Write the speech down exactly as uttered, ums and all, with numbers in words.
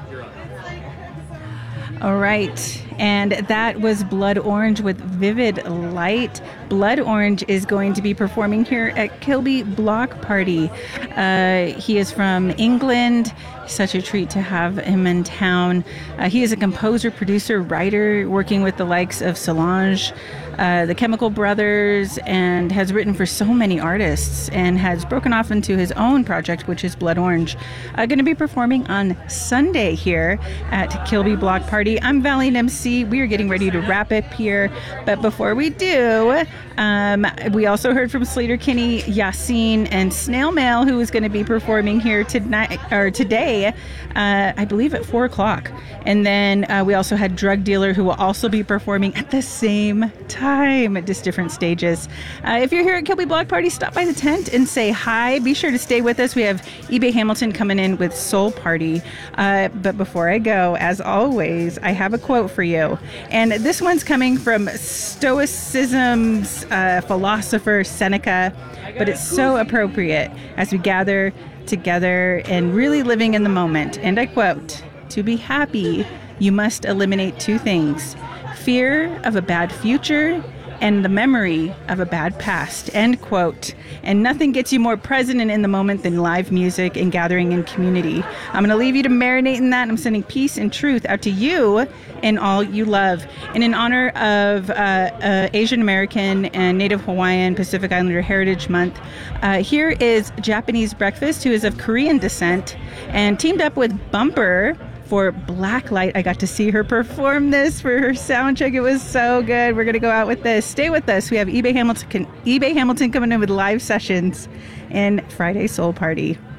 All right, and that was Blood Orange with Vivid Light. Blood Orange is going to be performing here at Kilby Block Party. Uh, he is from England. Such a treat to have him in town. Uh, he is a composer, producer, writer, working with the likes of Solange, uh, the Chemical Brothers, and has written for so many artists, and has broken off into his own project, which is Blood Orange. Uh, going to be performing on Sunday here at Kilby Block Party. I'm Valiant M C. We are getting ready to wrap up here, but before we do, um, we also heard from Slater Kinney, Yassine, and Snail Mail, who is going to be performing here tonight or today. Uh, I believe at four o'clock. And then uh, we also had Drug Dealer, who will also be performing at the same time at just different stages. Uh, if you're here at Kilby Block Party, stop by the tent and say hi. Be sure to stay with us. We have eBay Hamilton coming in with Soul Party. Uh, but before I go, as always, I have a quote for you. And this one's coming from Stoicism's uh, philosopher Seneca, but it's so appropriate as we gather together and really living in the moment. And I quote, "To be happy, you must eliminate two things: fear of a bad future and the memory of a bad past." End quote. And nothing gets you more present and in the moment than live music and gathering in community. I'm going to leave you to marinate in that, and I'm sending peace and truth out to you and all you love. And in honor of uh, uh, Asian American and Native Hawaiian Pacific Islander Heritage Month, uh, here is Japanese Breakfast, who is of Korean descent, and teamed up with Bumper for Blacklight. I got to see her perform this for her sound check. It was so good. We're going to go out with this. Stay with us. We have eBay Hamilton, eBay Hamilton coming in with live sessions and Friday Soul Party.